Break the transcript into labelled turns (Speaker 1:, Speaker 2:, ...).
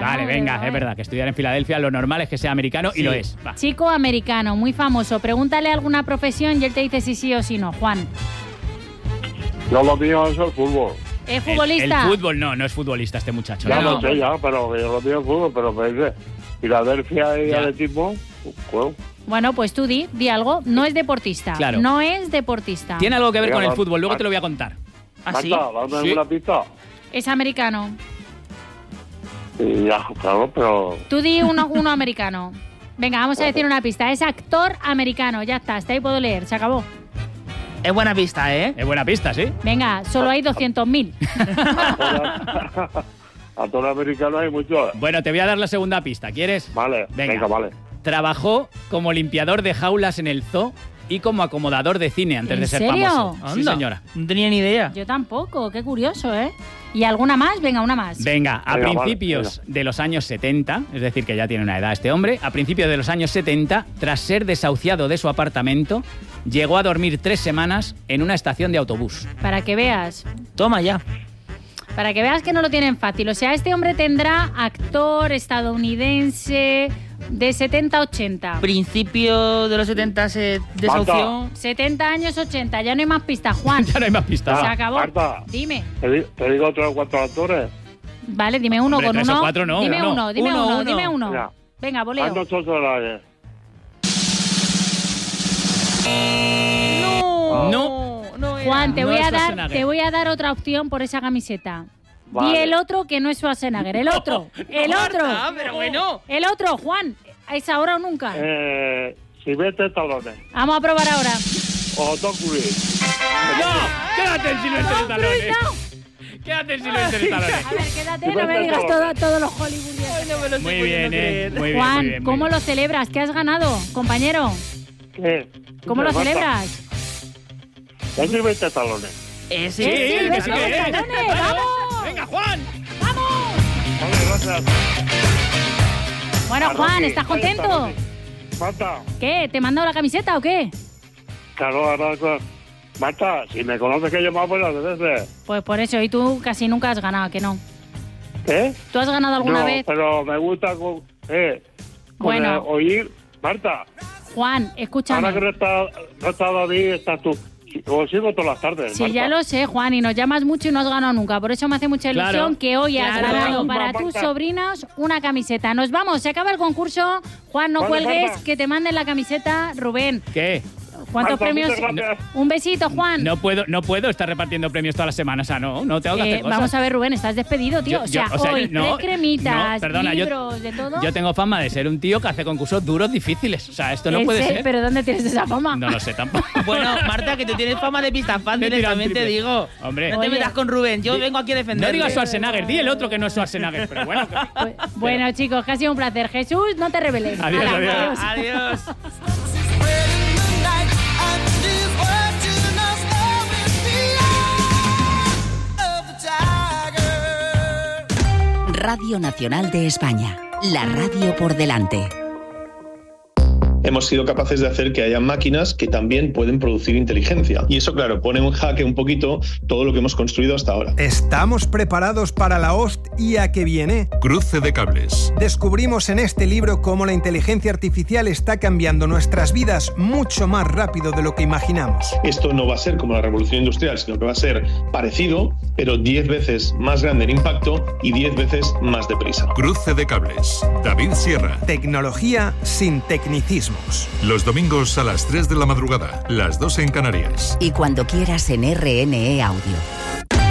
Speaker 1: Vale, venga, es verdad que estudiar en Filadelfia lo normal es que sea americano y lo es. Va.
Speaker 2: Chico americano, muy famoso. Pregúntale alguna profesión y él te dice si sí o si no. Juan.
Speaker 3: Yo lo mío es el fútbol.
Speaker 2: ¿Es futbolista?
Speaker 1: El fútbol no es futbolista este muchacho.
Speaker 3: Ya
Speaker 1: No.
Speaker 3: lo sé, pero yo lo mío es fútbol, pero me dice Filadelfia y atletismo, juego.
Speaker 2: Bueno, pues tú di algo. No es deportista.
Speaker 1: Claro.
Speaker 2: No es deportista.
Speaker 1: Tiene algo que ver con el
Speaker 3: Marta,
Speaker 1: fútbol, luego te lo voy a contar.
Speaker 4: ¿Ah, sí?
Speaker 3: Marta, dame alguna pista.
Speaker 2: Es americano.
Speaker 3: Y ya, claro, pero...
Speaker 2: Tú di uno americano. Venga, vamos a decir una pista. Es actor americano. Ya está, hasta ahí puedo leer. Se acabó.
Speaker 4: Es buena pista, ¿eh?
Speaker 1: Es buena pista, ¿sí?
Speaker 2: Venga, solo hay 200.000.
Speaker 3: Actor americano hay muchos.
Speaker 1: Bueno, te voy a dar la segunda pista. ¿Quieres?
Speaker 3: Vale, venga, vale.
Speaker 1: Trabajó como limpiador de jaulas en el zoo y como acomodador de cine antes de ser
Speaker 2: ¿En serio?
Speaker 1: famoso. Sí,
Speaker 4: Anda.
Speaker 1: señora.
Speaker 4: No tenía ni idea.
Speaker 2: Yo tampoco, qué curioso, ¿eh? ¿Y alguna más? Venga, una más.
Speaker 1: Venga, a
Speaker 3: Venga,
Speaker 1: principios de los años 70, es decir, que ya tiene una edad este hombre, a principios de los años 70, tras ser desahuciado de su apartamento, llegó a dormir 3 semanas en una estación de autobús.
Speaker 2: Para que veas.
Speaker 4: Toma ya.
Speaker 2: Para que veas que no lo tienen fácil. O sea, este hombre tendrá actor estadounidense de 70-80.
Speaker 4: Principio de los 70 se desahució.
Speaker 2: 70 años, 80. Ya no hay más pistas, Juan.
Speaker 1: Ya no hay más pistas.
Speaker 2: Se
Speaker 3: Ah,
Speaker 2: acabó.
Speaker 3: Marta.
Speaker 2: Dime.
Speaker 3: Te digo 3 o 4 actores.
Speaker 2: Vale, dime uno.
Speaker 1: Hombre,
Speaker 2: con
Speaker 1: 3 o
Speaker 2: uno.
Speaker 1: 4 no,
Speaker 2: Dime
Speaker 1: uno.
Speaker 2: uno, dime
Speaker 4: Uno,
Speaker 2: uno,
Speaker 4: uno.
Speaker 2: dime uno.
Speaker 3: Ya.
Speaker 2: Venga, voleo.
Speaker 3: Arnold Schwarzenegger.
Speaker 4: No era.
Speaker 2: Juan, te
Speaker 1: No
Speaker 2: voy
Speaker 1: es
Speaker 2: a dar,
Speaker 1: Schwarzenegger.
Speaker 2: te voy a dar otra opción por esa camiseta.
Speaker 3: Vale.
Speaker 2: Di el otro que no es Schwarzenegger. El otro. El otro.
Speaker 4: Marta, pero bueno.
Speaker 2: El otro, Juan. ¿Es ahora o nunca?
Speaker 3: Sylvester Stallone.
Speaker 2: Vamos a probar ahora.
Speaker 3: O Tom Cruise.
Speaker 1: ¡No! ¡Quédate en Sylvester Stallone! ¡Quédate en Sylvester Stallone!
Speaker 2: A ver, quédate, no me digas todos los hollywoodianos.
Speaker 1: Muy bien, muy bien.
Speaker 2: Juan,
Speaker 1: muy bien, muy
Speaker 2: ¿cómo
Speaker 1: bien.
Speaker 2: lo celebras? ¿Qué has ganado, compañero?
Speaker 3: ¿Qué?
Speaker 2: ¿Cómo lo
Speaker 3: Marta,
Speaker 2: celebras?
Speaker 3: Es Sylvester Stallone.
Speaker 1: Sí,
Speaker 4: Ese.
Speaker 1: que sí que es.
Speaker 2: Stallone, ¡vamos!
Speaker 1: ¡Venga, Juan!
Speaker 3: Vale, gracias.
Speaker 2: Bueno, Juan, ¿estás contento?
Speaker 3: Marta,
Speaker 2: ¿Qué? ¿Te he mandado la camiseta o qué?
Speaker 3: claro, ahora... Marta, si me conoces que he llamado por las veces.
Speaker 2: Pues por eso, y tú casi nunca has ganado, ¿que no?
Speaker 3: ¿Qué?
Speaker 2: ¿Tú has ganado alguna
Speaker 3: No,
Speaker 2: vez?
Speaker 3: pero me gusta
Speaker 2: Bueno.
Speaker 3: oír. Marta,
Speaker 2: Juan, escúchame.
Speaker 3: ahora que no está David, estás tú. Os sigo todas las tardes,
Speaker 2: Sí,
Speaker 3: Marta.
Speaker 2: ya lo sé, Juan, y nos llamas mucho y no has ganado nunca. Por eso me hace mucha ilusión
Speaker 1: Claro.
Speaker 2: que hoy has
Speaker 4: Claro.
Speaker 2: ganado para
Speaker 3: Marta.
Speaker 2: tus sobrinos una camiseta. Nos vamos, se acaba el concurso. Juan, no
Speaker 3: Vale,
Speaker 2: cuelgues,
Speaker 3: Marta.
Speaker 2: que te manden la camiseta. Rubén,
Speaker 1: ¿Qué?
Speaker 2: ¿cuántos
Speaker 3: Marta,
Speaker 2: premios?
Speaker 3: muchas gracias.
Speaker 2: Un besito, Juan.
Speaker 1: No puedo estar repartiendo premios todas las semanas. O sea, no tengo que hacer cosas.
Speaker 2: Vamos a ver, Rubén, estás despedido, tío.
Speaker 1: Yo-
Speaker 2: o sea, hoy
Speaker 1: no,
Speaker 2: 3 cremitas,
Speaker 1: no, perdona,
Speaker 2: libros, de todo.
Speaker 1: Yo tengo fama de ser un tío que hace concursos duros, difíciles. O sea, esto no puede ser.
Speaker 2: ¿Pero dónde tienes esa fama?
Speaker 1: No lo sé tampoco.
Speaker 4: Bueno, Marta, que tú tienes fama de pistas
Speaker 1: Me
Speaker 4: fáciles,
Speaker 1: tiran
Speaker 4: también te
Speaker 1: triple.
Speaker 4: digo.
Speaker 1: Hombre.
Speaker 4: No te
Speaker 2: Oye.
Speaker 4: metas con Rubén, yo vengo aquí a
Speaker 1: No
Speaker 4: defenderle.
Speaker 1: digas Schwarzenegger, di el otro que no es Schwarzenegger. Pero bueno.
Speaker 2: Bueno, chicos, que ha sido un placer. Jesús, no te reveles.
Speaker 1: Adiós,
Speaker 2: Hala,
Speaker 1: adiós.
Speaker 4: Adiós.
Speaker 5: Radio Nacional de España. La radio por delante.
Speaker 6: Hemos sido capaces de hacer que haya máquinas que también pueden producir inteligencia. Y eso, claro, pone en jaque un poquito todo lo que hemos construido hasta ahora.
Speaker 7: ¿Estamos preparados para la hostia que viene?
Speaker 8: Cruce de cables.
Speaker 7: Descubrimos en este libro cómo la inteligencia artificial está cambiando nuestras vidas mucho más rápido de lo que imaginamos.
Speaker 6: Esto no va a ser como la revolución industrial, sino que va a ser parecido, pero 10 veces más grande en impacto y 10 veces más deprisa.
Speaker 8: Cruce de cables. David Sierra.
Speaker 7: Tecnología sin tecnicismos.
Speaker 8: Los domingos a las 3 de la madrugada, las 2 en Canarias.
Speaker 5: Y cuando quieras en RNE Audio.